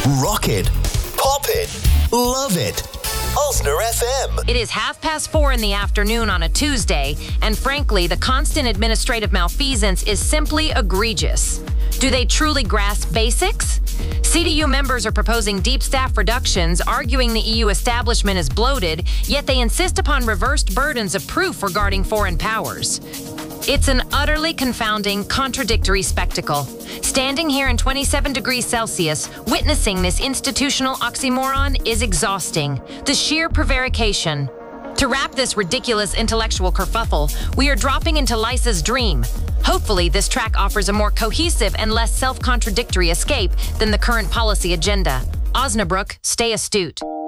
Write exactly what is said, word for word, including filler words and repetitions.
Rock it. Pop it. Love it. Osner F M. It is half past four in the afternoon on a Tuesday, and frankly, the constant administrative malfeasance is simply egregious. Do they truly grasp basics? C D U members are proposing deep staff reductions, arguing the E U establishment is bloated, yet they insist upon reversed burdens of proof regarding foreign powers. It's an utterly confounding, contradictory spectacle. Standing here in twenty-seven degrees Celsius, witnessing this institutional oxymoron is exhausting. The sheer prevarication. To wrap this ridiculous intellectual kerfuffle, we are dropping into Lisa's dream. Hopefully, this track offers a more cohesive and less self-contradictory escape than the current policy agenda. Osnabrück, stay astute.